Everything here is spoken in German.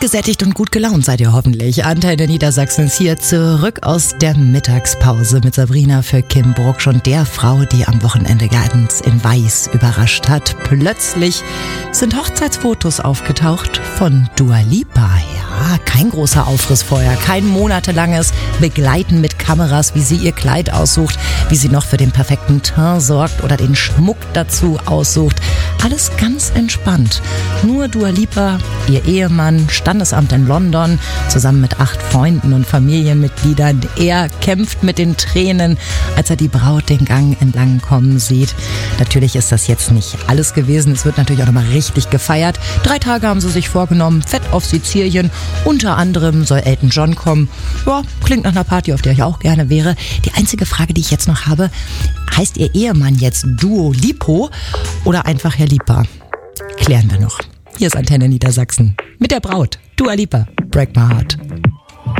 gesättigt und gut gelaunt seid ihr hoffentlich. Antenne Niedersachsen ist hier zurück aus der Mittagspause mit Sabrina für Kim Brucksch und der Frau, die am Wochenende ganz in Weiß überrascht hat. Plötzlich sind Hochzeitsfotos aufgetaucht von Dua Lipa. Ja, kein großer Aufriss vorher, kein monatelanges Begleiten mit Kameras, wie sie ihr Kleid aussucht, wie sie noch für den perfekten Teint sorgt oder den Schmuck dazu aussucht. Alles ganz entspannt. Nur Dua Lipa, ihr Ehemann, Standesamt in London, zusammen mit 8 Freunden und Familienmitgliedern. Er kämpft mit den Tränen, als er die Braut den Gang entlang kommen sieht. Natürlich ist das jetzt nicht alles gewesen. Es wird natürlich auch nochmal richtig gefeiert. 3 Tage haben sie sich vorgenommen, fett auf Sizilien. Unter anderem soll Elton John kommen. Ja, klingt nach einer Party, auf der ich auch gerne wäre. Die einzige Frage, die ich jetzt noch habe, heißt ihr Ehemann jetzt Duo Lipo oder einfach Herr Lipa? Klären wir noch. Hier ist Antenne Niedersachsen mit der Braut, Dua Lipa, Break My Heart.